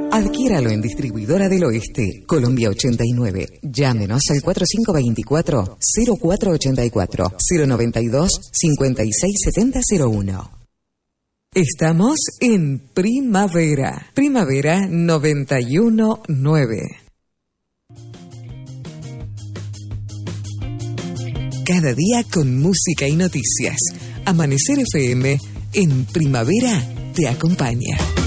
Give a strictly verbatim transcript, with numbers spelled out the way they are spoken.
Adquiéralo en Distribuidora del Oeste, Colombia ochenta y nueve. Llámenos al cuatro cinco dos cuatro, cero cuatro ocho cuatro, cero nueve dos, cincuenta y seis setenta cero uno. Estamos en Primavera. Primavera noventa y uno nueve. Cada día con música y noticias. Amanecer F M en Primavera te acompaña.